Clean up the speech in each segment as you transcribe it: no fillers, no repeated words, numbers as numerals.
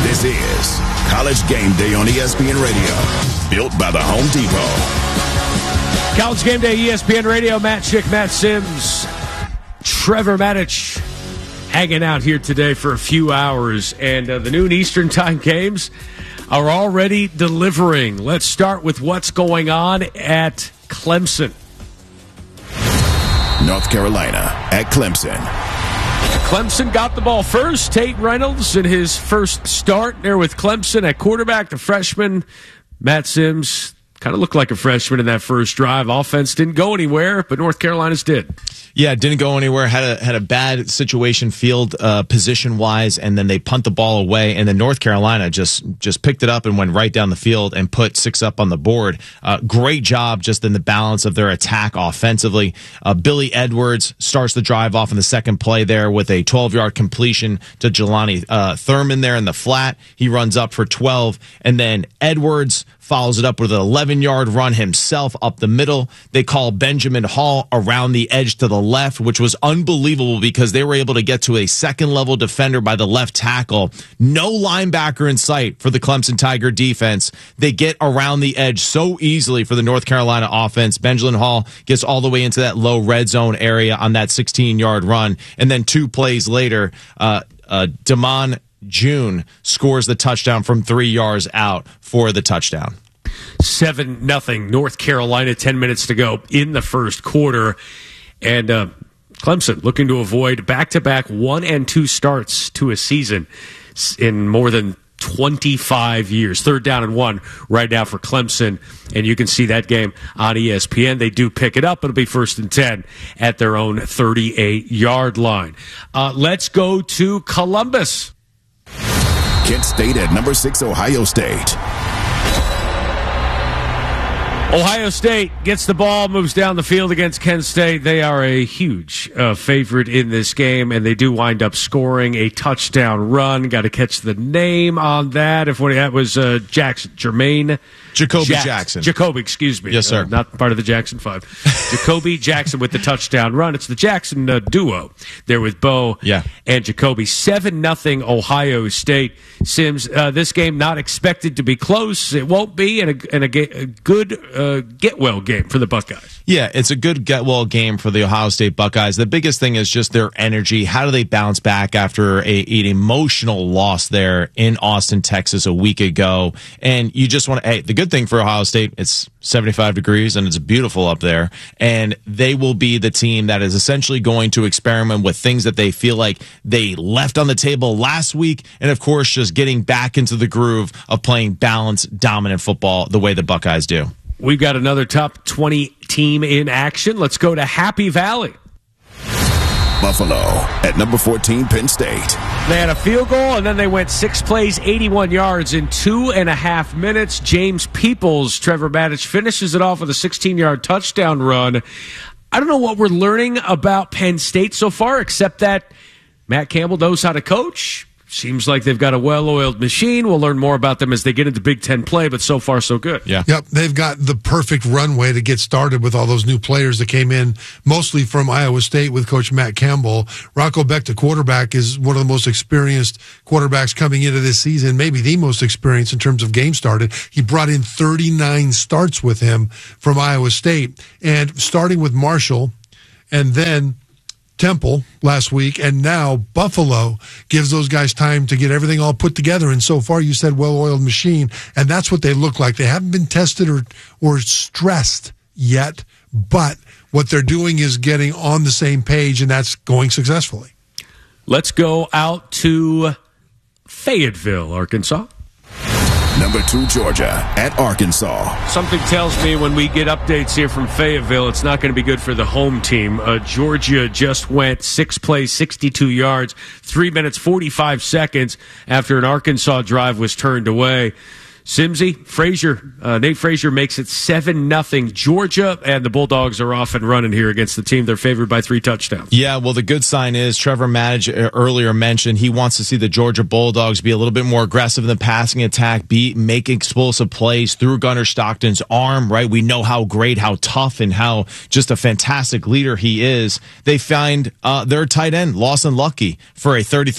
This is College Game Day on ESPN Radio, built by the Home Depot. College Game Day, ESPN Radio. Matt Schick, Matt Sims, Trevor Matich hanging out here today for a few hours. And the noon Eastern time games are already delivering. Let's start with what's going on at Clemson. North Carolina at Clemson. Clemson got the ball first. Tate Reynolds in his first start there with Clemson at quarterback. The freshman, Matt Sims, kind of looked like a freshman in that first drive. Offense didn't go anywhere, but North Carolina's did. Yeah, didn't go anywhere. Had a bad situation field position wise, and then they punt the ball away, and then North Carolina just picked it up and went right down the field and put 6 up on the board. Great job just in the balance of their attack offensively. Billy Edwards starts the drive off in the second play there with a 12-yard completion to Jelani Thurman there in the flat. He runs up for 12, and then Edwards follows it up with an 11-yard run himself up the middle. They call Benjamin Hall around the edge to the left, which was unbelievable because they were able to get to a second-level defender by the left tackle. No linebacker in sight for the Clemson Tiger defense. They get around the edge so easily for the North Carolina offense. Benjamin Hall gets all the way into that low red zone area on that 16-yard run. And then 2 plays later, Damon June scores the touchdown from 3 yards out for the touchdown. 7-0 North Carolina, 10 minutes to go in the first quarter. And Clemson looking to avoid back-to-back 1 and 2 starts to a season in more than 25 years. 3rd down and 1 right now for Clemson. And you can see that game on ESPN. They do pick it up. It'll be 1st and 10 at their own 38-yard line. Let's go to Columbus. Kent State at number 6, Ohio State. Ohio State gets the ball, moves down the field against Kent State. They are a huge favorite in this game, and they do wind up scoring a touchdown run. Got to catch the name on that. That was Jackson, Jermaine. Jacoby, excuse me. Yes, sir. Not part of the Jackson 5. Jacoby Jackson with the touchdown run. It's the Jackson duo there with Bo and Jacoby. 7-0 Ohio State. Sims, this game not expected to be close. It won't be, and a good get-well game for the Buckeyes. Yeah, it's a good get-well game for the Ohio State Buckeyes. The biggest thing is just their energy. How do they bounce back after an emotional loss there in Austin, Texas a week ago? And you just want to, the good thing for Ohio State, it's 75 degrees and it's beautiful up there. And they will be the team that is essentially going to experiment with things that they feel like they left on the table last week. And of course, just getting back into the groove of playing balanced, dominant football the way the Buckeyes do. We've got another top 20 team in action. Let's go to Happy Valley. Buffalo at number 14, Penn State. They had a field goal, and then they went 6 plays, 81 yards in 2.5 minutes. James Peoples, Trevor Matich, finishes it off with a 16-yard touchdown run. I don't know what we're learning about Penn State so far, except that Matt Campbell knows how to coach. Seems like they've got a well-oiled machine. We'll learn more about them as they get into Big Ten play, but so far so good. Yeah. Yep, they've got the perfect runway to get started with all those new players that came in, mostly from Iowa State with Coach Matt Campbell. Rocco Beck, the quarterback, is one of the most experienced quarterbacks coming into this season, maybe the most experienced in terms of games started. He brought in 39 starts with him from Iowa State, and starting with Marshall, and then Temple last week, and now Buffalo gives those guys time to get everything all put together. And so far, you said well-oiled machine, and that's what they look like. They haven't been tested or stressed yet, but what they're doing is getting on the same page, and that's going successfully. Let's go out to Fayetteville, Arkansas. Number 2, Georgia at Arkansas. Something tells me when we get updates here from Fayetteville, it's not going to be good for the home team. Georgia just went 6 plays, 62 yards, 3 minutes, 45 seconds after an Arkansas drive was turned away. Simsy, Nate Frazier makes it 7-0 Georgia, and the Bulldogs are off and running here against the team. They're favored by 3 touchdowns. Yeah, well, the good sign is Trevor Madge earlier mentioned he wants to see the Georgia Bulldogs be a little bit more aggressive in the passing attack, make explosive plays through Gunnar Stockton's arm, right? We know how great, how tough, and how just a fantastic leader he is. They find their tight end, Lawson Lucky, for a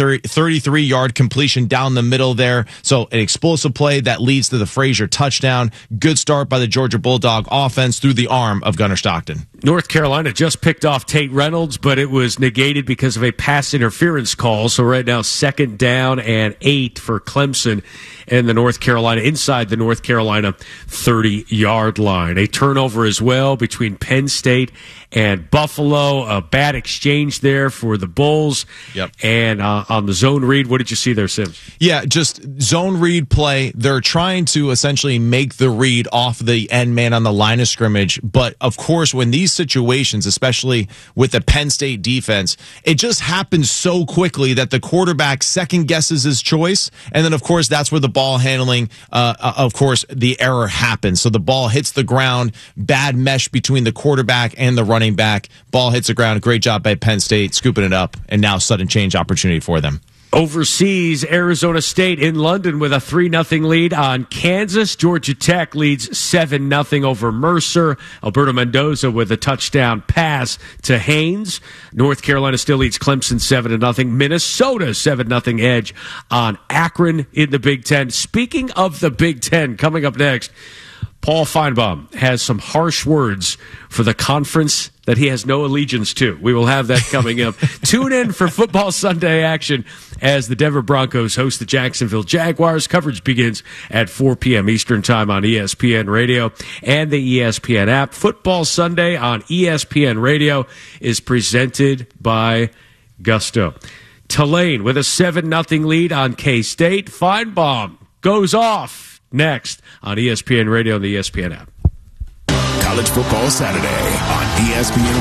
33-yard completion down the middle there. So an explosive play that leads to the Frazier touchdown. Good start by the Georgia Bulldog offense through the arm of Gunnar Stockton. North Carolina just picked off Tate Reynolds, but it was negated because of a pass interference call. So right now, 2nd down and 8 for Clemson and the North Carolina, inside the North Carolina 30-yard line. A turnover as well between Penn State and Buffalo. A bad exchange there for the Bulls. Yep. And on the zone read, what did you see there, Sims? Yeah, just zone read play. They're trying to essentially make the read off the end man on the line of scrimmage. But, of course, when these situations, especially with the Penn State defense, it just happens so quickly that the quarterback second guesses his choice. And then, of course, that's where the ball handling, of course, the error happens. So the ball hits the ground, bad mesh between the quarterback and the running back. Ball hits the ground. Great job by Penn State scooping it up, and now sudden change opportunity for them. Overseas, Arizona State in London with a 3-0 lead on Kansas. Georgia Tech leads 7-0 over Mercer. Alberto Mendoza with a touchdown pass to Haynes. North Carolina still leads Clemson 7-0. Minnesota 7-0 edge on Akron in the Big Ten. Speaking of the Big Ten, coming up next, Paul Feinbaum has some harsh words for the conference that he has no allegiance to. We will have that coming up. Tune in for Football Sunday action as the Denver Broncos host the Jacksonville Jaguars. Coverage begins at 4 p.m. Eastern Time on ESPN Radio and the ESPN app. Football Sunday on ESPN Radio is presented by Gusto. Tulane with a 7-0 lead on K-State. Feinbaum goes off next on ESPN Radio and the ESPN app. College Football Saturday on ESPN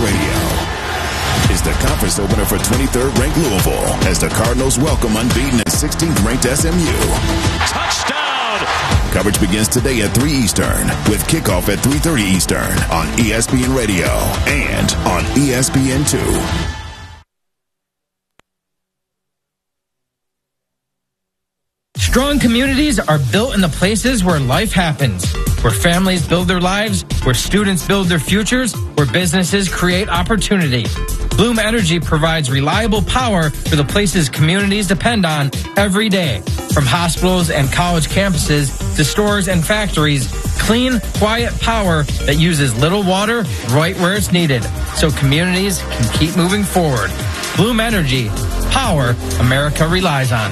Radio is the conference opener for 23rd ranked Louisville as the Cardinals welcome unbeaten and 16th ranked SMU. Touchdown! Coverage begins today at 3 Eastern with kickoff at 3:30 Eastern on ESPN Radio and on ESPN2. Strong communities are built in the places where life happens, where families build their lives, where students build their futures, where businesses create opportunity. Bloom Energy provides reliable power for the places communities depend on every day. From hospitals and college campuses to stores and factories, clean, quiet power that uses little water right where it's needed, so communities can keep moving forward. Bloom Energy, power America relies on.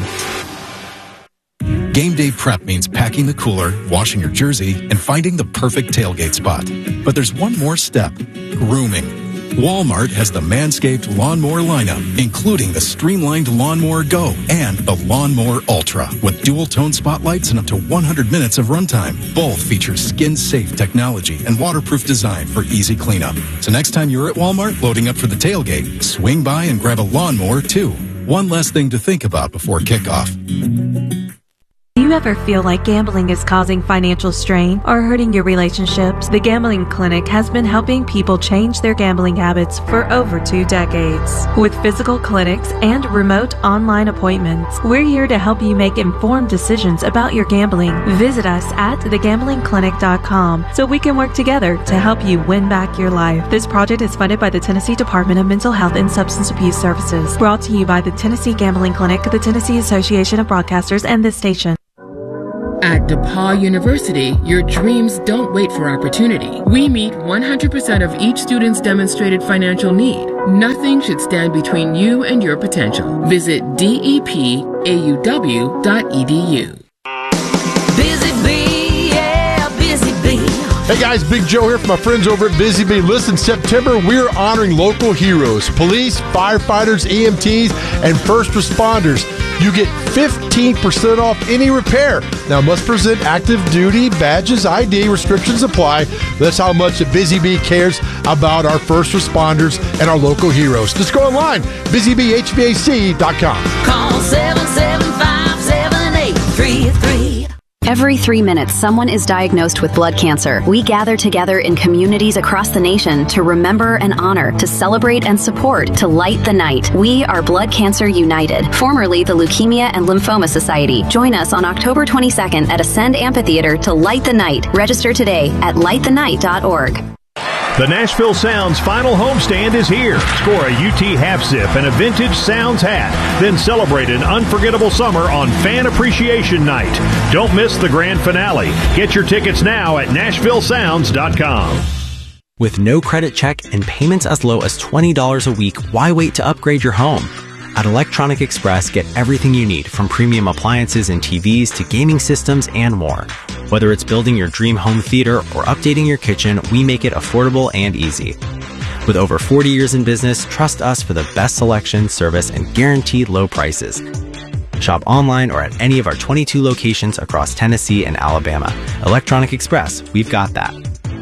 Game day prep means packing the cooler, washing your jersey, and finding the perfect tailgate spot. But there's one more step: grooming. Walmart has the Manscaped Lawnmower lineup, including the streamlined Lawnmower Go and the Lawnmower Ultra, with dual-tone spotlights and up to 100 minutes of runtime. Both feature skin-safe technology and waterproof design for easy cleanup. So next time you're at Walmart loading up for the tailgate, swing by and grab a lawnmower too. One less thing to think about before kickoff. Do you ever feel like gambling is causing financial strain or hurting your relationships? The Gambling Clinic has been helping people change their gambling habits for over 2 decades. With physical clinics and remote online appointments, we're here to help you make informed decisions about your gambling. Visit us at thegamblingclinic.com so we can work together to help you win back your life. This project is funded by the Tennessee Department of Mental Health and Substance Abuse Services. Brought to you by the Tennessee Gambling Clinic, the Tennessee Association of Broadcasters, and this station. At DePaul University, your dreams don't wait for opportunity. We meet 100% of each student's demonstrated financial need. Nothing should stand between you and your potential. Visit depauw.edu. Busy Bee, yeah, Busy Bee. Hey guys, Big Joe here from my friends over at Busy Bee. Listen, September, we're honoring local heroes, police, firefighters, EMTs, and first responders. You get 15% off any repair. Now, must present active duty badges, ID, restrictions apply. That's how much the Busy Bee cares about our first responders and our local heroes. Just go online, busybeehvac.com. Call 775-7833. Every 3 minutes, someone is diagnosed with blood cancer. We gather together in communities across the nation to remember and honor, to celebrate and support, to light the night. We are Blood Cancer United, formerly the Leukemia and Lymphoma Society. Join us on October 22nd at Ascend Amphitheater to light the night. Register today at lightthenight.org. The Nashville Sounds final homestand is here. Score a UT half zip and a vintage Sounds hat. Then celebrate an unforgettable summer on Fan Appreciation Night. Don't miss the grand finale. Get your tickets now at NashvilleSounds.com. With no credit check and payments as low as $20 a week, why wait to upgrade your home? At Electronic Express, get everything you need, from premium appliances and TVs to gaming systems and more. Whether it's building your dream home theater or updating your kitchen, we make it affordable and easy. With over 40 years in business, trust us for the best selection, service, and guaranteed low prices. Shop online or at any of our 22 locations across Tennessee and Alabama. Electronic Express, we've got that.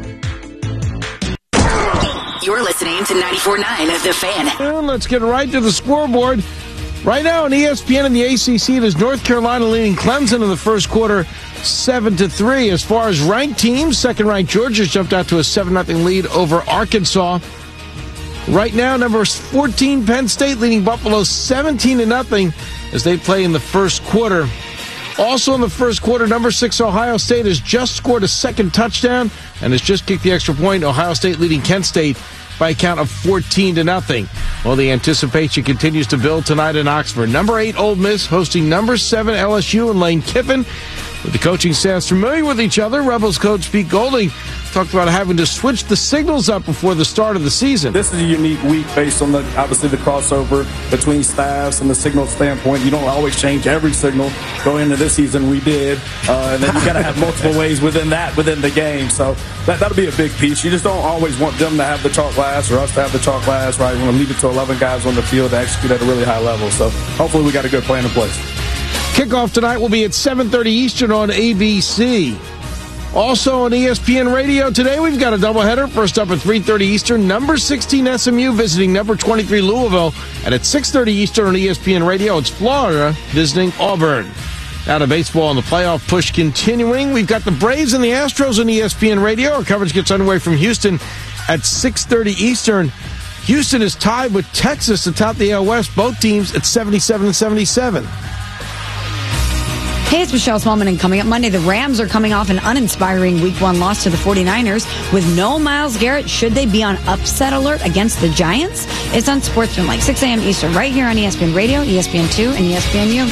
You're listening to 94.9 The Fan. And let's get right to the scoreboard. Right now on ESPN and the ACC, there's North Carolina leading Clemson in the first quarter 7-3. As far as ranked teams, second-ranked Georgia's jumped out to a 7-0 lead over Arkansas. Right now, number 14 Penn State leading Buffalo 17-0 as they play in the first quarter. Also in the first quarter, number 6 Ohio State has just scored a second touchdown and has just kicked the extra point. Ohio State leading Kent State by a count of 14-0. Well, the anticipation continues to build tonight in Oxford. Number 8 Ole Miss hosting number 7 LSU and Lane Kiffin. With the coaching staffs familiar with each other, Rebels coach Pete Golding talked about having to switch the signals up before the start of the season. This is a unique week based on obviously the crossover between staffs and the signal standpoint. You don't always change every signal. Going into this season, we did. And then you got to have multiple ways within the game. So that'll be a big piece. You just don't always want them to have the chalk last or us to have the chalk last, right? You want to leave it to 11 guys on the field to execute at a really high level. So hopefully we got a good plan in place. Kickoff tonight will be at 7:30 Eastern on ABC. Also on ESPN Radio today, we've got a doubleheader. First up at 3:30 Eastern, number 16 SMU visiting number 23 Louisville. And at 6:30 Eastern on ESPN Radio, it's Florida visiting Auburn. Now to baseball and the playoff push continuing. We've got the Braves and the Astros on ESPN Radio. Our coverage gets underway from Houston at 6:30 Eastern. Houston is tied with Texas atop the AL West, both teams at 77-77. Hey, it's Michelle Smallman, and coming up Monday, the Rams are coming off an uninspiring Week 1 loss to the 49ers. With no Myles Garrett, should they be on upset alert against the Giants? It's on Sportsman, like 6 a.m. Eastern, right here on ESPN Radio, ESPN2, and ESPNU.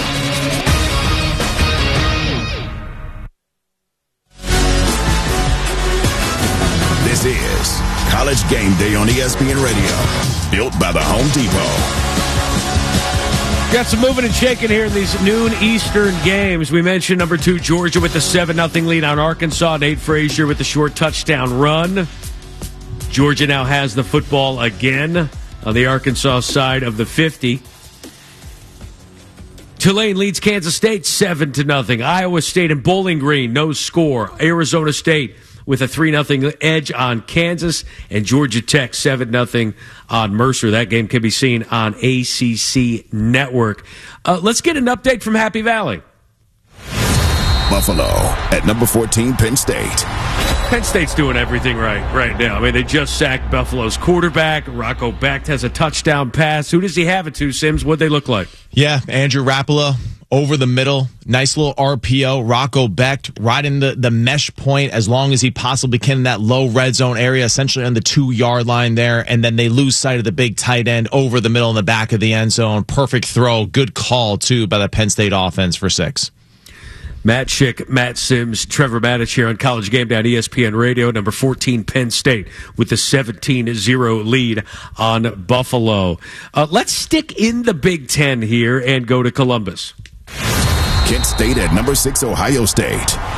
This is College Game Day on ESPN Radio, built by the Home Depot. Got some moving and shaking here in these noon Eastern games. We mentioned number 2 Georgia with the 7-0 lead on Arkansas. Nate Frazier with the short touchdown run. Georgia now has the football again on the Arkansas side of the 50. Tulane leads Kansas State 7-0. Iowa State and Bowling Green, no score. Arizona State with a 3-0 edge on Kansas, and Georgia Tech 7-0 on Mercer. That game can be seen on ACC Network. Let's get an update from Happy Valley. Buffalo at number 14, Penn State. Penn State's doing everything right now. I mean, they just sacked Buffalo's quarterback. Rocco Becht has a touchdown pass. Who does he have it to, Sims? What'd they look like? Yeah, Andrew Rapala over the middle. Nice little RPO. Rocco Becht right in the mesh point as long as he possibly can in that low red zone area, essentially on the 2-yard line there. And then they lose sight of the big tight end over the middle in the back of the end zone. Perfect throw. Good call, too, by the Penn State offense for 6. Matt Schick, Matt Sims, Trevor Maddich here on College Game Day on ESPN Radio. Number 14, Penn State with the 17-0 lead on Buffalo. Let's stick in the Big Ten here and go to Columbus. Kent State at number 6, Ohio State.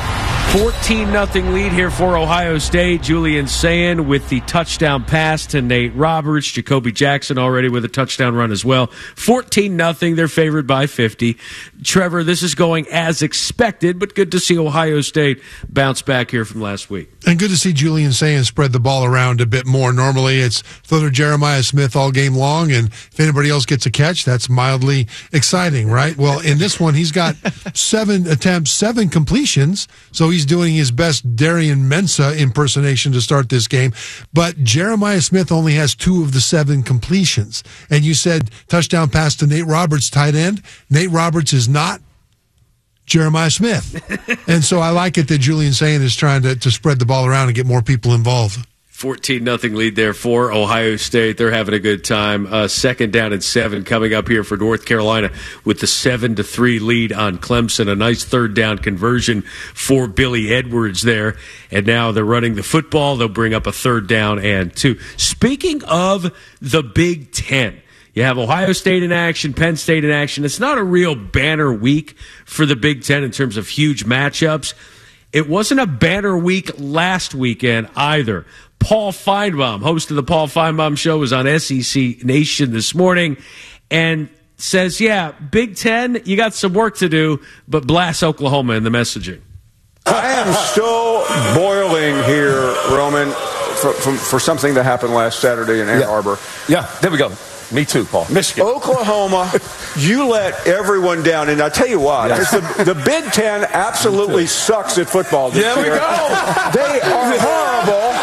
14-0 lead here for Ohio State. Julian Sayin with the touchdown pass to Nate Roberts. Jacoby Jackson already with a touchdown run as well. 14-0. They're favored by 50. Trevor, this is going as expected, but good to see Ohio State bounce back here from last week. And good to see Julian Sayin spread the ball around a bit more. Normally it's throw to Jeremiah Smith all game long, and if anybody else gets a catch, that's mildly exciting, right? Well, in this one, he's got 7 attempts, 7 completions, so he's doing his best Darian Mensah impersonation to start this game. But Jeremiah Smith only has 2 of the 7 completions. And you said touchdown pass to Nate Roberts, tight end. Nate Roberts is not Jeremiah Smith. And so I like it that Julian Sayin is trying to spread the ball around and get more people involved. 14-0 lead there for Ohio State. They're having a good time. Second down and 7 coming up here for North Carolina with the 7-3 lead on Clemson. A nice third down conversion for Billy Edwards there. And now they're running the football. They'll bring up a 3rd down and 2. Speaking of the Big Ten, you have Ohio State in action, Penn State in action. It's not a real banner week for the Big Ten in terms of huge matchups. It wasn't a banner week last weekend either. Paul Feinbaum, host of the Paul Feinbaum Show, was on SEC Nation this morning and says, yeah, Big Ten, you got some work to do, but blast Oklahoma in the messaging. I am still boiling here, Roman, for something that happened last Saturday in Ann Arbor. Yeah, there we go. Me too, Paul. Michigan. Oklahoma, you let everyone down. And I'll tell you why. The Big Ten absolutely sucks at football this year. There we go. They are horrible.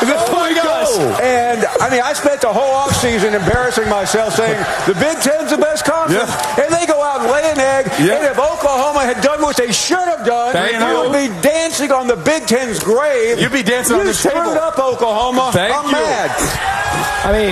And, I mean, I spent the whole offseason embarrassing myself saying the Big Ten's the best conference. Yeah. And they go out and lay an egg. Yeah. And if Oklahoma had done what they should have done, you would be dancing on the Big Ten's grave. You'd be dancing on the table. You screwed up, Oklahoma. I'm mad. I mean...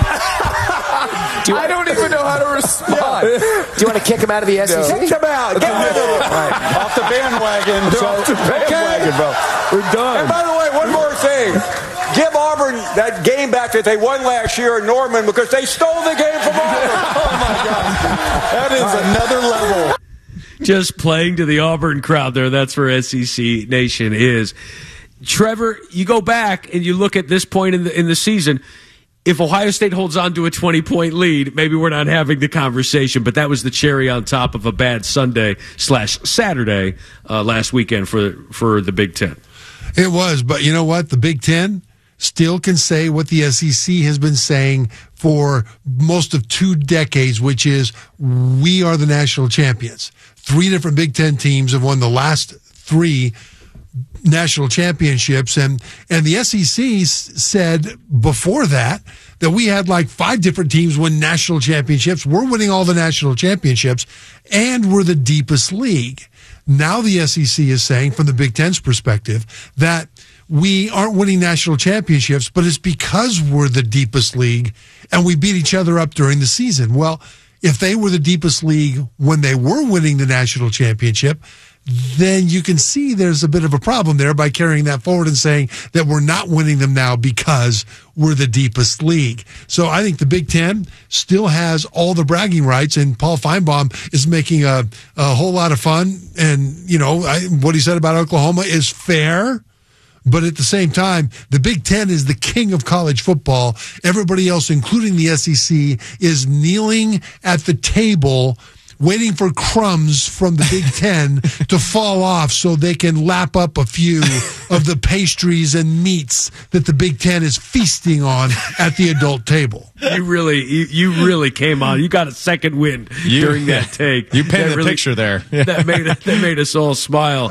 I don't even know how to respond. Do you want to kick him out of the SEC? Kick him out. Get rid of him. Right. Off the bandwagon. Off the bandwagon, bro. We're done. And by the way, one more thing. Give Auburn that game back that they won last year in Norman because they stole the game from Auburn. Oh, my God. That is another level. Just playing to the Auburn crowd there. That's where SEC Nation is. Trevor, you go back and you look at this point in the season. If Ohio State holds on to a 20-point lead, maybe we're not having the conversation, but that was the cherry on top of a bad Sunday/Saturday last weekend for the Big Ten. It was, but you know what? The Big Ten still can say what the SEC has been saying for most of 2 decades, which is we are the national champions. 3 different Big Ten teams have won the last 3 national championships, and the SEC said before that we had like 5 different teams win national championships. We're winning all the national championships, and we're the deepest league. Now the SEC is saying, from the Big Ten's perspective, that we aren't winning national championships, but it's because we're the deepest league, and we beat each other up during the season. Well, if they were the deepest league when they were winning the national championship, then you can see there's a bit of a problem there by carrying that forward and saying that we're not winning them now because we're the deepest league. So I think the Big Ten still has all the bragging rights, and Paul Feinbaum is making a whole lot of fun. And, you know, what he said about Oklahoma is fair. But at the same time, the Big Ten is the king of college football. Everybody else, including the SEC, is kneeling at the table waiting for crumbs from the Big Ten to fall off so they can lap up a few of the pastries and meats that the Big Ten is feasting on at the adult table. You really came on. You got a second wind during that take. You painted the picture there. That made us all smile.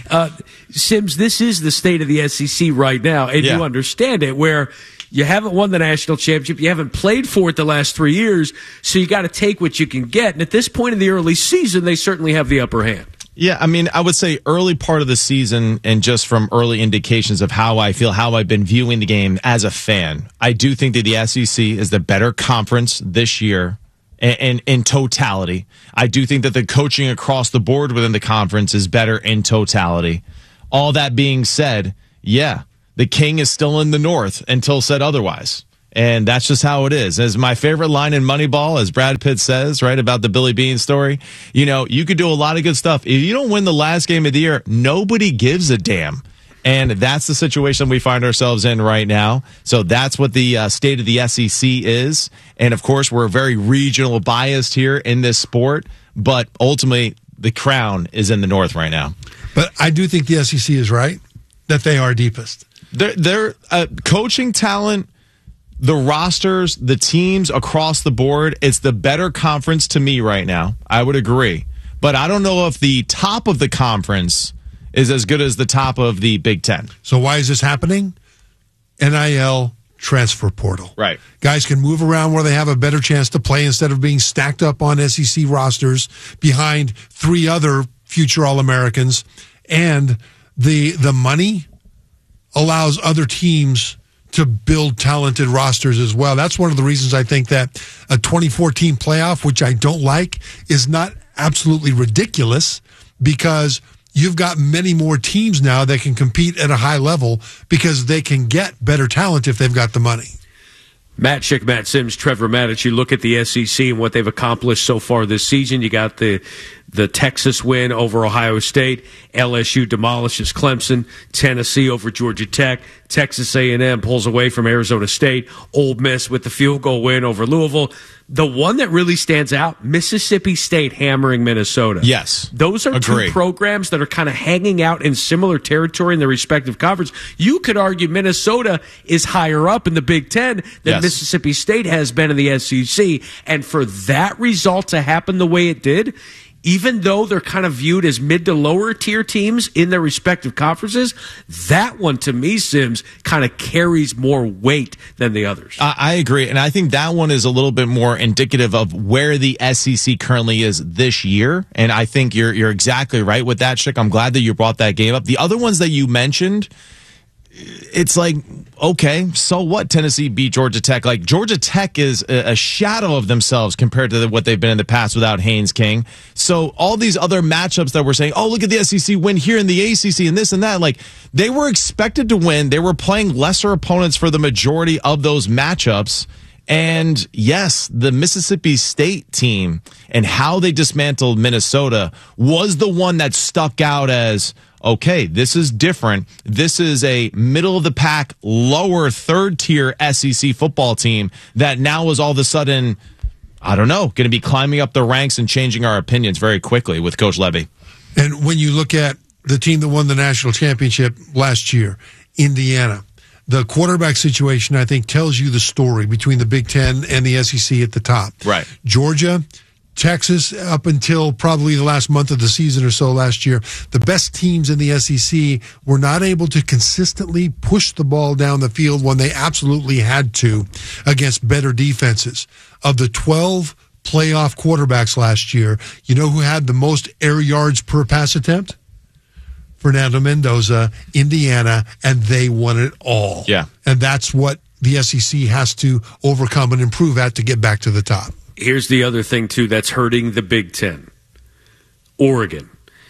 Sims, this is the state of the SEC right now, and you understand it, where you haven't won the national championship. You haven't played for it the last 3 years, so you got to take what you can get. And at this point in the early season, they certainly have the upper hand. Yeah, I mean, I would say early part of the season, and just from early indications of how I feel, how I've been viewing the game as a fan, I do think that the SEC is the better conference this year. And in totality, I do think that the coaching across the board within the conference is better in totality. All that being said, yeah, the king is still in the North until said otherwise. And that's just how it is. As my favorite line in Moneyball, as Brad Pitt says, right, about the Billy Beane story, you know, you could do a lot of good stuff. If you don't win the last game of the year, nobody gives a damn. And that's the situation we find ourselves in right now. So that's what the state of the SEC is. And, of course, we're very regional biased here in this sport. But ultimately, the crown is in the North right now. But I do think the SEC is right, that they are deepest. They're coaching talent, the rosters, the teams across the board. It's the better conference to me right now. I would agree. But I don't know if the top of the conference is as good as the top of the Big Ten. So why is this happening? NIL transfer portal. Right. Guys can move around where they have a better chance to play instead of being stacked up on SEC rosters behind 3 other future All-Americans. And the money allows other teams to build talented rosters as well. That's one of the reasons I think that a 2014 playoff, which I don't like, is not absolutely ridiculous, because you've got many more teams now that can compete at a high level because they can get better talent if they've got the money. Matt Schick, Matt Sims, Trevor Maddich, you look at the SEC and what they've accomplished so far this season. You got the Texas win over Ohio State. LSU demolishes Clemson. Tennessee over Georgia Tech. Texas A&M pulls away from Arizona State. Ole Miss with the field goal win over Louisville. The one that really stands out, Mississippi State hammering Minnesota. Yes. Those are two programs that are kind of hanging out in similar territory in their respective conference. You could argue Minnesota is higher up in the Big Ten than Mississippi State has been in the SEC. And for that result to happen the way it did, even though they're kind of viewed as mid to lower tier teams in their respective conferences, that one, to me, Sims, kind of carries more weight than the others. I agree. And I think that one is a little bit more indicative of where the SEC currently is this year. And I think you're exactly right with that, Schick. I'm glad that you brought that game up. The other ones that you mentioned, it's like, okay, so what? Tennessee beat Georgia Tech. Like, Georgia Tech is a shadow of themselves compared to what they've been in the past without Haynes King. So all these other matchups that we're saying, oh, look at the SEC win here in the ACC and this and that, like, they were expected to win. They were playing lesser opponents for the majority of those matchups. And yes, the Mississippi State team and how they dismantled Minnesota was the one that stuck out as, okay, this is different. This is a middle-of-the-pack, lower third-tier SEC football team that now is all of a sudden, I don't know, going to be climbing up the ranks and changing our opinions very quickly with Coach Levy. And when you look at the team that won the national championship last year, Indiana, the quarterback situation, I think, tells you the story between the Big Ten and the SEC at the top. Right. Georgia, Texas, up until probably the last month of the season or so last year, the best teams in the SEC were not able to consistently push the ball down the field when they absolutely had to against better defenses. Of the 12 playoff quarterbacks last year, you know who had the most air yards per pass attempt? Fernando Mendoza, Indiana, and they won it all. Yeah. And that's what the SEC has to overcome and improve at to get back to the top. Here's the other thing, too, that's hurting the Big Ten. Oregon,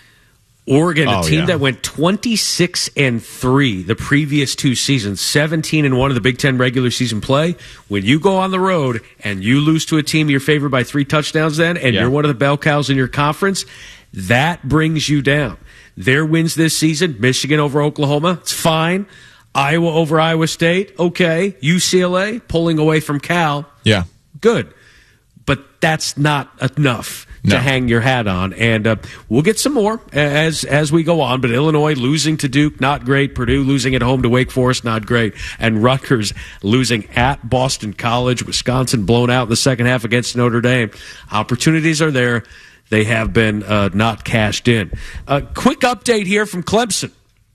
a team that went 26-3 the previous 2 seasons, 17-1 of the Big Ten regular season play. When you go on the road and you lose to a team you're favored by 3 touchdowns then, and you're one of the bell cows in your conference, that brings you down. Their wins this season, Michigan over Oklahoma, it's fine. Iowa over Iowa State, okay. UCLA pulling away from Cal, good. But that's not enough to hang your hat on. And we'll get some more as we go on. But Illinois losing to Duke, not great. Purdue losing at home to Wake Forest, not great. And Rutgers losing at Boston College. Wisconsin blown out in the second half against Notre Dame. Opportunities are there. They have been not cashed in. A quick update here from Clemson.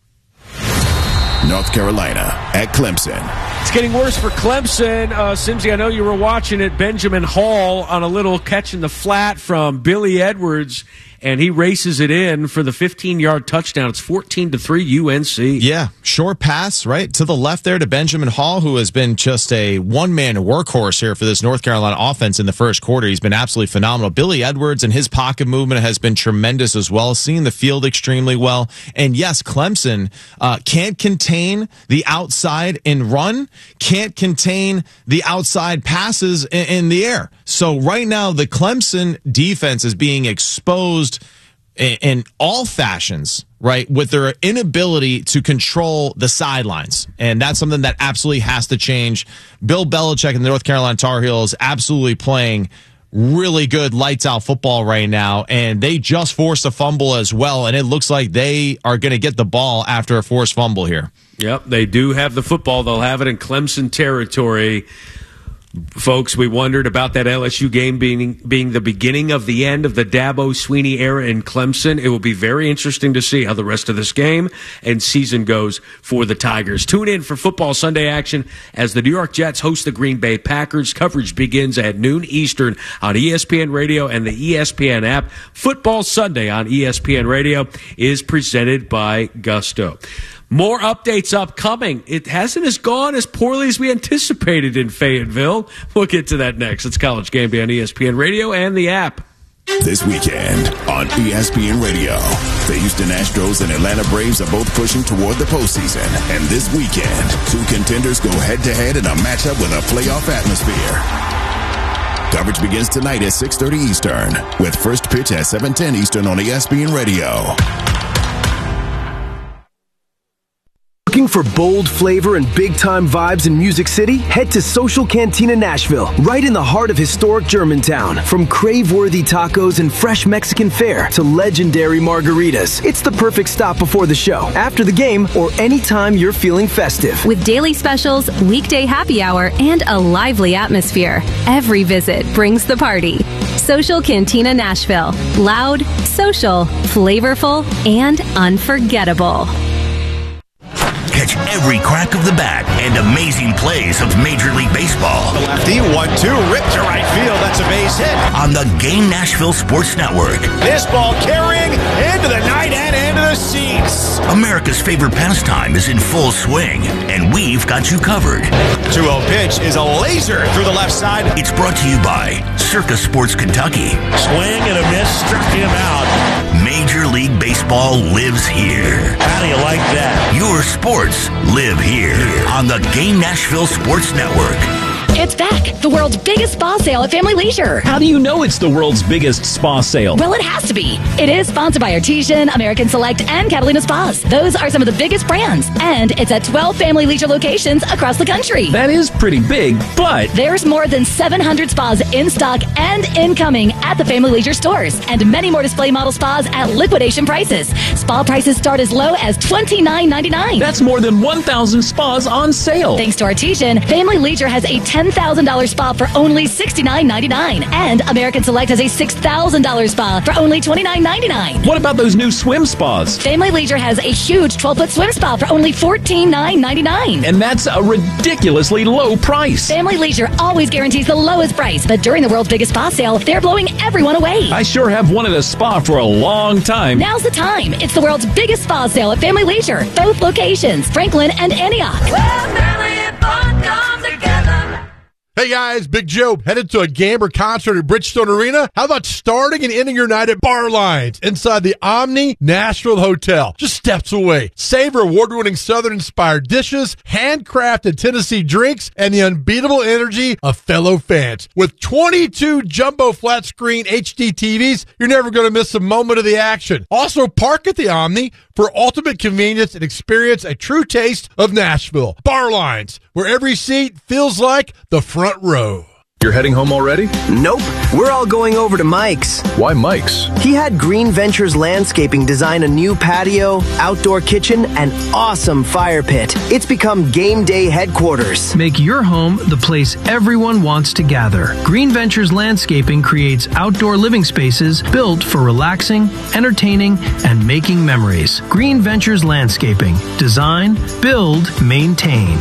North Carolina at Clemson. It's getting worse for Clemson. Simsy, I know you were watching it. Benjamin Hall on a little catch in the flat from Billy Edwards, and he races it in for the 15-yard touchdown. It's 14-3 UNC. Yeah, short pass, right, to the left there to Benjamin Hall, who has been just a one-man workhorse here for this North Carolina offense in the first quarter. He's been absolutely phenomenal. Billy Edwards and his pocket movement has been tremendous as well, seeing the field extremely well. And yes, Clemson can't contain the outside in run, can't contain the outside passes in the air. So right now, the Clemson defense is being exposed in all fashions right, with their inability to control the sidelines. And that's something that absolutely has to change. Bill Belichick and the North Carolina Tar Heels absolutely playing really good lights-out football right now, and they just forced a fumble as well, and it looks like they are going to get the ball after a forced fumble here. Yep, they do have the football. They'll have it in Clemson territory. Folks, we wondered about that LSU game being the beginning of the end of the Dabo Swinney era in Clemson. It will be very interesting to see how the rest of this game and season goes for the Tigers. Tune in for Football Sunday action as the New York Jets host the Green Bay Packers. Coverage begins at noon Eastern on ESPN Radio and the ESPN app. Football Sunday on ESPN Radio is presented by Gusto. More updates upcoming. It hasn't gone as poorly as we anticipated in Fayetteville. We'll get to that next. It's College Game Day on ESPN Radio and the app. This weekend on ESPN Radio, the Houston Astros and Atlanta Braves are both pushing toward the postseason. And this weekend, two contenders go head-to-head in a matchup with a playoff atmosphere. Coverage begins tonight at 6:30 Eastern, with first pitch at 7:10 Eastern on ESPN Radio. Looking for bold flavor and big-time vibes in Music City? Head to Social Cantina Nashville, right in the heart of historic Germantown. From crave-worthy tacos and fresh Mexican fare to legendary margaritas, it's the perfect stop before the show, after the game, or anytime you're feeling festive. With daily specials, weekday happy hour, and a lively atmosphere, every visit brings the party. Social Cantina Nashville. Loud, social, flavorful, and unforgettable. Catch every crack of the bat and amazing plays of Major League Baseball. The lefty, 1-2, ripped to right field. That's a base hit. On the Game Nashville Sports Network. This ball carrying into the night and into the seats. America's favorite pastime is in full swing, and we've got you covered. 2-0 pitch is a laser through the left side. It's brought to you by Circa Sports Kentucky. Swing and a miss, struck him out. Major League Baseball lives here. How do you like that? Your sports live here on the Game Nashville Sports Network. It's back, the world's biggest spa sale at Family Leisure. How do you know it's the world's biggest spa sale? Well, it has to be. It is sponsored by Artesian, American Select, and Catalina Spas. Those are some of the biggest brands. And it's at 12 Family Leisure locations across the country. That is pretty big, but there's more than 700 spas in stock and incoming at the Family Leisure stores. And many more display model spas at liquidation prices. Spa prices start as low as $29.99. That's more than 1,000 spas on sale. Thanks to Artesian, Family Leisure has a $10,000 spa for only $69.99. And American Select has a $6,000 spa for only $29.99. What about those new swim spas? Family Leisure has a huge 12-foot swim spa for only $14,999. And that's a ridiculously low price. Family Leisure always guarantees the lowest price, but during the world's biggest spa sale, they're blowing everyone away. I sure have wanted a spa for a long time. Now's the time. It's the world's biggest spa sale at Family Leisure. Both locations, Franklin and Antioch. Well, family and fun come together. Hey guys, Big Joe, headed to a game or concert at Bridgestone Arena? How about starting and ending your night at Bar Lines inside the Omni Nashville Hotel, just steps away? Savor award-winning Southern-inspired dishes, handcrafted Tennessee drinks, and the unbeatable energy of fellow fans. With 22 jumbo flat-screen HD TVs, you're never going to miss a moment of the action. Also, park at the Omni for ultimate convenience and experience a true taste of Nashville. Bar Lines, where every seat feels like the front row. You're heading home already? Nope. We're all going over to Mike's. Why Mike's? He had Green Ventures Landscaping design a new patio, outdoor kitchen, and awesome fire pit. It's become game day headquarters. Make your home the place everyone wants to gather. Green Ventures Landscaping creates outdoor living spaces built for relaxing, entertaining, and making memories. Green Ventures Landscaping. Design, build, maintain.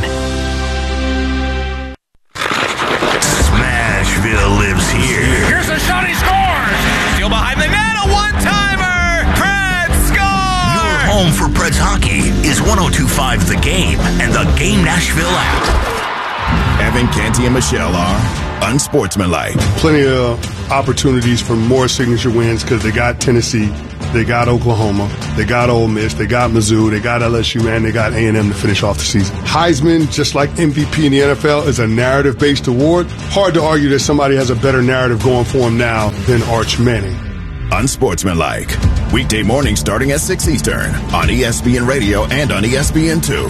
Nashville lives here. Here's a shot, he scores! Still behind the net, a one-timer! Preds score! Your home for Preds hockey is 102.5 The Game and the Game Nashville app. Evan, Canty, and Michelle are unsportsmanlike. Plenty of opportunities for more signature wins because they got Tennessee, they got Oklahoma, they got Ole Miss, they got Mizzou, they got LSU, and they got A&M to finish off the season. Heisman, just like MVP in the NFL, is a narrative-based award. Hard to argue that somebody has a better narrative going for him now than Arch Manning. unsportsmanlike. Weekday mornings starting at 6 Eastern on ESPN Radio and on ESPN2.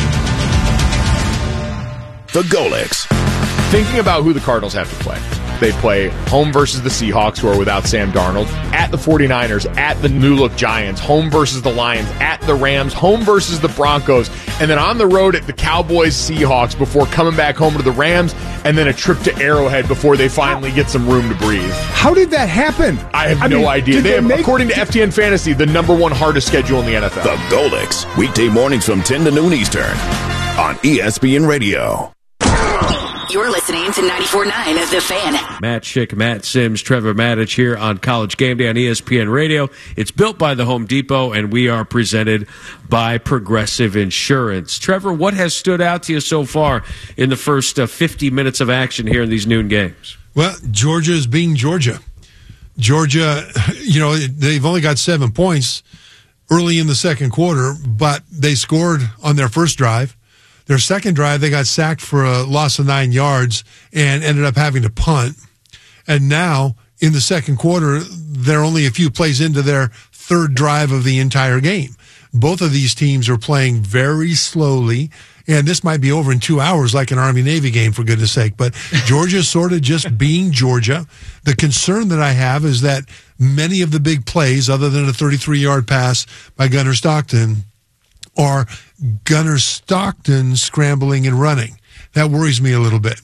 The Golics. Thinking about who the Cardinals have to play. They play home versus the Seahawks, who are without Sam Darnold, at the 49ers, at the new-look Giants, home versus the Lions, at the Rams, home versus the Broncos, and then on the road at the Cowboys, Seahawks, before coming back home to the Rams, and then a trip to Arrowhead before they finally get some room to breathe. How did that happen? I have no idea. They have, according to FTN Fantasy, the #1 hardest schedule in the NFL. The Golics, weekday mornings from 10 to noon Eastern on ESPN Radio. You're listening to 94.9 of The Fan. Matt Schick, Matt Sims, Trevor Maddich here on College Game Day on ESPN Radio. It's built by the Home Depot, and we are presented by Progressive Insurance. Trevor, what has stood out to you so far in the first 50 minutes of action here in these noon games? Well, Georgia is being Georgia. Georgia, they've only got 7 points early in the second quarter, but they scored on their first drive. Their second drive, they got sacked for a loss of 9 yards and ended up having to punt. And now, in the second quarter, they're only a few plays into their third drive of the entire game. Both of these teams are playing very slowly, and this might be over in 2 hours like an Army-Navy game, for goodness sake. But Georgia's sort of just being Georgia. The concern that I have is that many of the big plays, other than a 33-yard pass by Gunnar Stockton, are Gunnar Stockton scrambling and running. That worries me a little bit.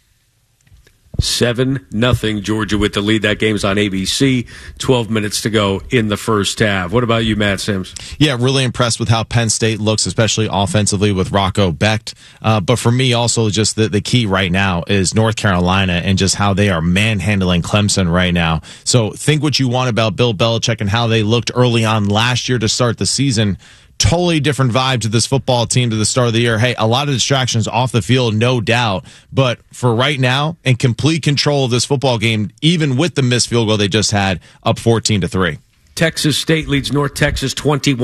7-0 Georgia with the lead. That game's on ABC. 12 minutes to go in the first half. What about you, Matt Sims? Yeah, really impressed with how Penn State looks, especially offensively with Rocco Becht. But for me, also, just the key right now is North Carolina and just how they are manhandling Clemson right now. So think what you want about Bill Belichick and how they looked early on last year to start the season. Totally different vibe to this football team to the start of the year. Hey, a lot of distractions off the field, no doubt. But for right now, in complete control of this football game, even with the missed field goal they just had, up 14-3. Texas State leads North Texas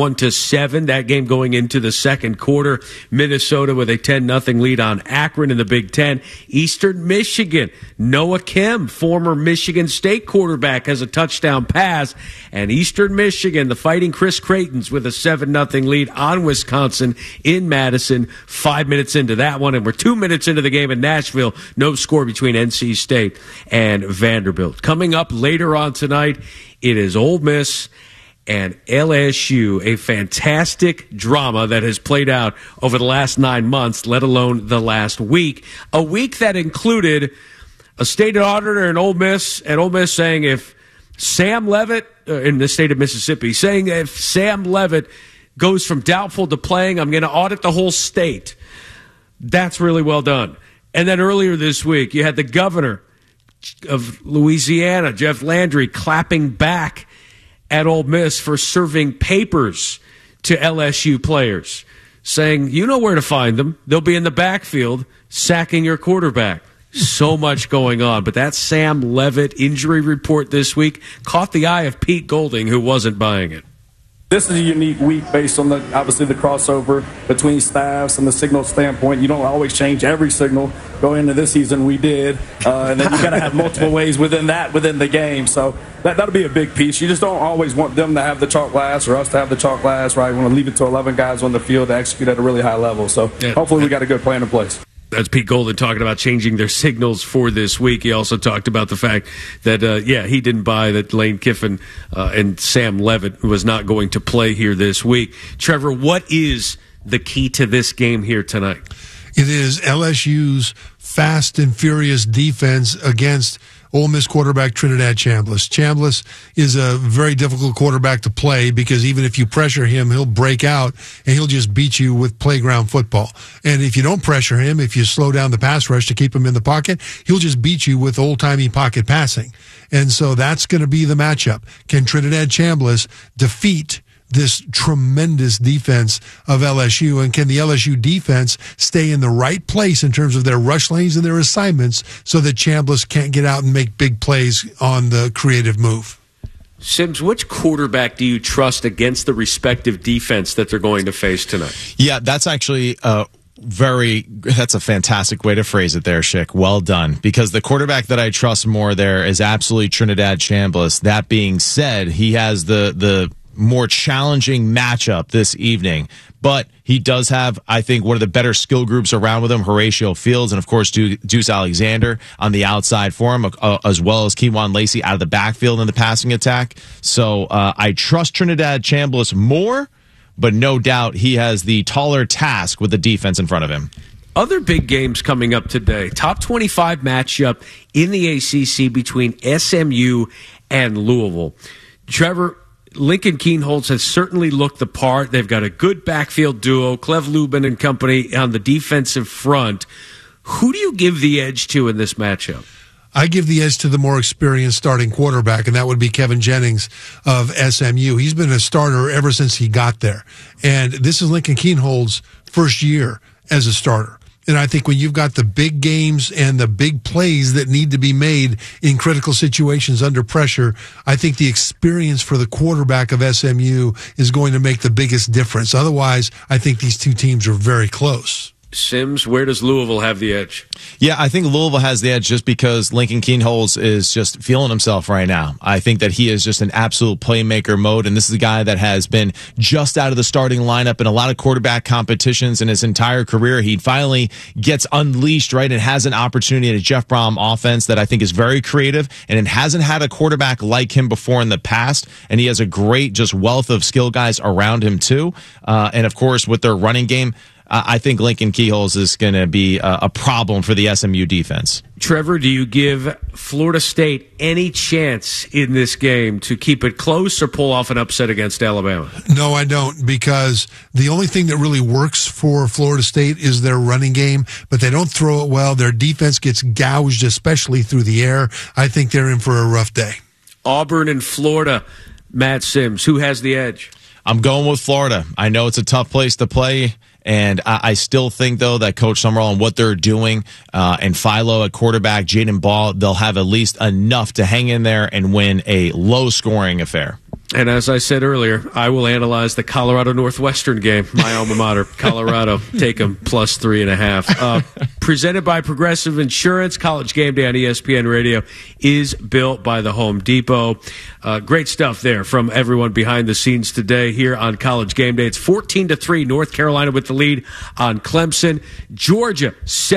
21-7. That game going into the second quarter. Minnesota with a 10-0 lead on Akron in the Big Ten. Eastern Michigan. Noah Kim, former Michigan State quarterback, has a touchdown pass. And Eastern Michigan, the Fighting Chris Creighton's with a 7-0 lead on Wisconsin in Madison. 5 minutes into that one, and we're 2 minutes into the game in Nashville. No score between NC State and Vanderbilt. Coming up later on tonight, it is Ole Miss and LSU, a fantastic drama that has played out over the last 9 months, let alone the last week. A week that included a state auditor in Ole Miss, and Ole Miss saying if Sam Leavitt, in the state of Mississippi, saying if Sam Leavitt goes from doubtful to playing, I'm going to audit the whole state. That's really well done. And then earlier this week, you had the governor of Louisiana, Jeff Landry, clapping back at Ole Miss for serving papers to LSU players, saying, you know where to find them. They'll be in the backfield sacking your quarterback. So much going on. But that Sam Leavitt injury report this week caught the eye of Pete Golding, who wasn't buying it. This is a unique week based on obviously the crossover between staffs and the signal standpoint. You don't always change every signal. Going into this season, we did. And then you got to have multiple ways within the game. So that'll be a big piece. You just don't always want them to have the chalk last or us to have the chalk last, right? You want to leave it to 11 guys on the field to execute at a really high level. So hopefully we got a good plan in place. That's Pete Golding talking about changing their signals for this week. He also talked about the fact that, he didn't buy that Lane Kiffin and Sam Leavitt was not going to play here this week. Trevor, what is the key to this game here tonight? It is LSU's fast and furious defense against Ole Miss quarterback Trinidad Chambliss. Chambliss is a very difficult quarterback to play because even if you pressure him, he'll break out and he'll just beat you with playground football. And if you don't pressure him, if you slow down the pass rush to keep him in the pocket, he'll just beat you with old-timey pocket passing. And so that's going to be the matchup. Can Trinidad Chambliss defeat this tremendous defense of LSU, and can the LSU defense stay in the right place in terms of their rush lanes and their assignments so that Chambliss can't get out and make big plays on the creative move? Sims, which quarterback do you trust against the respective defense that they're going to face tonight? Yeah, that's actually That's a fantastic way to phrase it there, Schick. Well done. Because the quarterback that I trust more there is absolutely Trinidad Chambliss. That being said, he has the more challenging matchup this evening. But he does have, I think, one of the better skill groups around with him, Horatio Fields, and, of course, Deuce Alexander on the outside for him, as well as Keywan Lacey out of the backfield in the passing attack. So I trust Trinidad Chambliss more, but no doubt he has the taller task with the defense in front of him. Other big games coming up today. Top 25 matchup in the ACC between SMU and Louisville. Trevor, Lincoln Kienholz has certainly looked the part. They've got a good backfield duo, Cleve Lubin and company on the defensive front. Who do you give the edge to in this matchup? I give the edge to the more experienced starting quarterback, and that would be Kevin Jennings of SMU. He's been a starter ever since he got there. And this is Lincoln Kienholz's first year as a starter. And I think when you've got the big games and the big plays that need to be made in critical situations under pressure, I think the experience for the quarterback of SMU is going to make the biggest difference. Otherwise, I think these two teams are very close. Sims, where does Louisville have the edge? Yeah, I think Louisville has the edge just because Lincoln Kienholz is just feeling himself right now. I think that he is just an absolute playmaker mode, and this is a guy that has been just out of the starting lineup in a lot of quarterback competitions in his entire career. He finally gets unleashed, right, and has an opportunity at a Jeff Brom offense that I think is very creative, and it hasn't had a quarterback like him before in the past, and he has a great just wealth of skill guys around him too. And, of course, with their running game, I think Lincoln Kienholz is going to be a problem for the SMU defense. Trevor, do you give Florida State any chance in this game to keep it close or pull off an upset against Alabama? No, I don't, because the only thing that really works for Florida State is their running game, but they don't throw it well. Their defense gets gouged, especially through the air. I think they're in for a rough day. Auburn and Florida, Matt Sims, who has the edge? I'm going with Florida. I know it's a tough place to play. And I still think, though, that Coach Summerall and what they're doing and Philo at quarterback, Jaden Ball, they'll have at least enough to hang in there and win a low-scoring affair. And as I said earlier, I will analyze the Colorado Northwestern game, my alma mater, Colorado. Take them plus 3.5. Presented by Progressive Insurance, College Game Day on ESPN Radio is built by the Home Depot. Great stuff there from everyone behind the scenes today here on College Game Day. It's 14-3, North Carolina with the lead on Clemson. Georgia,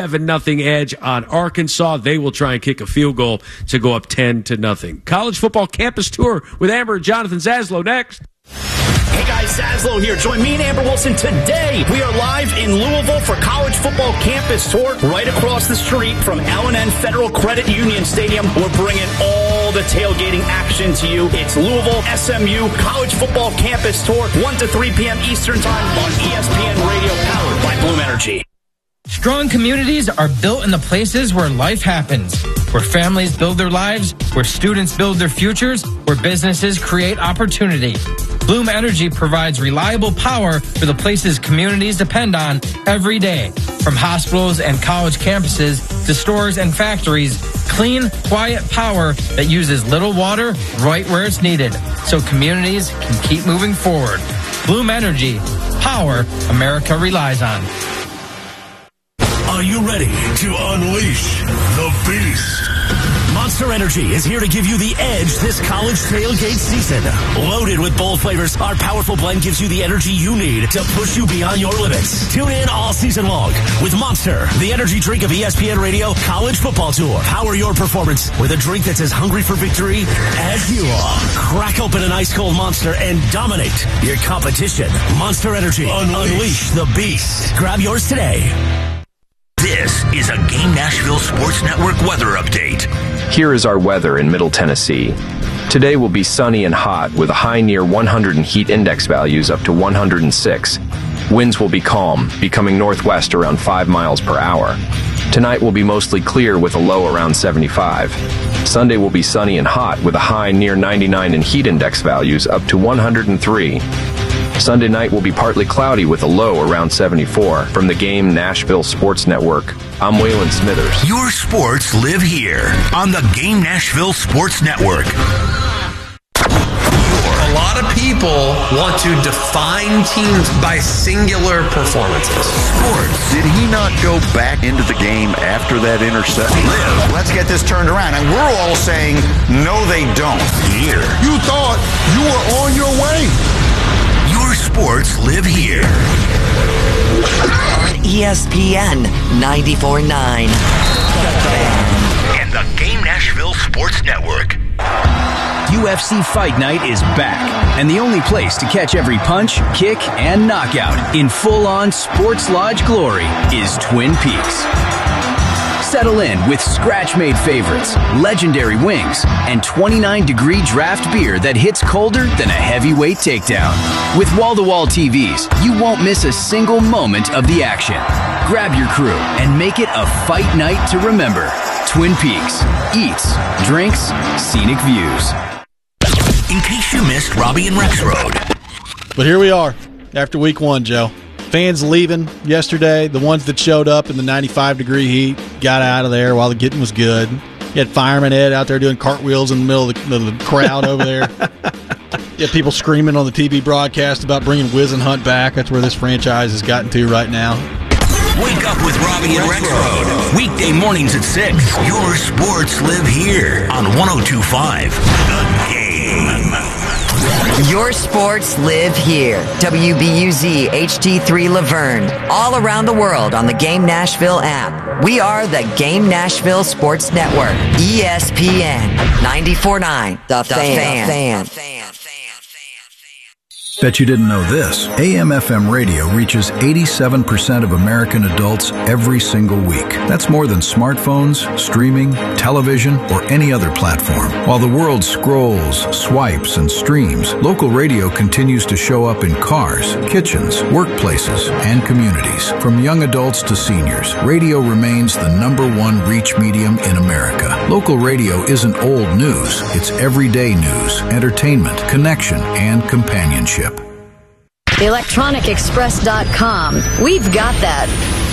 7-0 edge on Arkansas. They will try and kick a field goal to go up 10-0. College football campus tour with Amber and Jonathan Zaslow next. Hey guys, Zaslow here. Join me and Amber Wilson today. We are live in Louisville for College Football Campus Tour right across the street from L&N Federal Credit Union Stadium. We're bringing all the tailgating action to you. It's Louisville SMU College Football Campus Tour, 1 to 3 p.m. Eastern Time on ESPN Radio, powered by Bloom Energy. Strong communities are built in the places where life happens, where families build their lives, where students build their futures, where businesses create opportunity. Bloom Energy provides reliable power for the places communities depend on every day. From hospitals and college campuses to stores and factories, clean, quiet power that uses little water right where it's needed, so communities can keep moving forward. Bloom Energy, power America relies on. Are you ready to unleash the beast? Monster Energy is here to give you the edge this college tailgate season. Loaded with bold flavors, our powerful blend gives you the energy you need to push you beyond your limits. Tune in all season long with Monster, the energy drink of ESPN Radio College Football Tour. Power your performance with a drink that's as hungry for victory as you are. Crack open an ice-cold Monster and dominate your competition. Monster Energy. Unleash the beast. Grab yours today. This is a Game Nashville Sports Network weather update. Here is our weather in Middle Tennessee. Today will be sunny and hot with a high near 100 and heat index values up to 106. Winds will be calm, becoming northwest around 5 miles per hour. Tonight will be mostly clear with a low around 75. Sunday will be sunny and hot with a high near 99 and heat index values up to 103. Sunday night will be partly cloudy with a low around 74. From the Game Nashville Sports Network, I'm Waylon Smithers. Your sports live here on the Game Nashville Sports Network. A lot of people people want to define teams by singular performances. Sports. Did he not go back into the game after that interception? Let's get this turned around. And we're all saying, no, they don't. Here. You thought you were on your way. Your sports live here. On ESPN 94.9. And the Game Nashville Sports Network. UFC Fight Night is back, and the only place to catch every punch, kick, and knockout in full-on Sports Lodge glory is Twin Peaks. Settle in with scratch-made favorites, legendary wings, and 29-degree draft beer that hits colder than a heavyweight takedown. With wall-to-wall TVs, you won't miss a single moment of the action. Grab your crew and make it a fight night to remember. Twin Peaks. Eats, drinks, scenic views. In case you missed Robbie and Rex Road. But here we are after week 1, Joe. Fans leaving yesterday. The ones that showed up in the 95-degree heat got out of there while the getting was good. You had Fireman Ed out there doing cartwheels in the middle of the crowd over there. You had people screaming on the TV broadcast about bringing Wiz and Hunt back. That's where this franchise has gotten to right now. Wake up with Robbie and Rex Road. Weekday mornings at 6. Your sports live here on 102.5 The Game. Your sports live here. WBUZ HD3 Laverne. All around the world on the Game Nashville app. We are the Game Nashville Sports Network. ESPN 94.9. The Fan. Bet you didn't know this. AM/FM radio reaches 87% of American adults every single week. That's more than smartphones, streaming, television, or any other platform. While the world scrolls, swipes, and streams, local radio continues to show up in cars, kitchens, workplaces, and communities. From young adults to seniors, radio remains the #1 reach medium in America. Local radio isn't old news. It's everyday news, entertainment, connection, and companionship. ElectronicExpress.com. We've got that.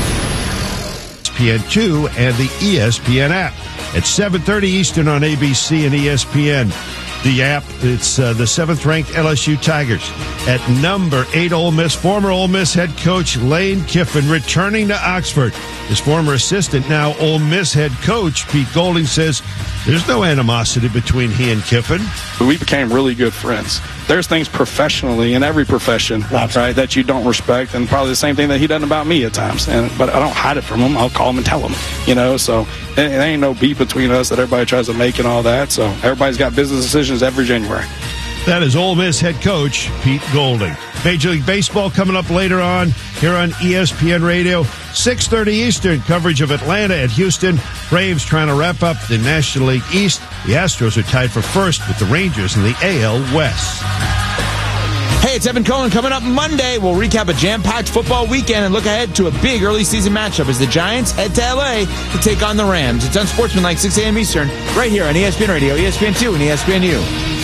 ESPN2 and the ESPN app at 7:30 Eastern on ABC and ESPN. The app, it's the 7th-ranked LSU Tigers at number 8 Ole Miss. Former Ole Miss head coach Lane Kiffin returning to Oxford. His former assistant, now Ole Miss head coach Pete Golding, says there's no animosity between he and Kiffin. We became really good friends. There's things professionally in every profession, right, that you don't respect, and probably the same thing that he does about me at times. But I don't hide it from him. I'll call him and tell him, So there ain't no beef between us that everybody tries to make and all that. So everybody's got business decisions every January. That is Ole Miss head coach Pete Golding. Major League Baseball coming up later on here on ESPN Radio. 6:30 Eastern, coverage of Atlanta at Houston. Braves trying to wrap up the National League East. The Astros are tied for first with the Rangers in the AL West. Hey, it's Evan Cohen. Coming up Monday, we'll recap a jam-packed football weekend and look ahead to a big early season matchup as the Giants head to LA to take on the Rams. It's Unsportsmanlike, 6 a.m. Eastern, right here on ESPN Radio, ESPN2, and ESPNU.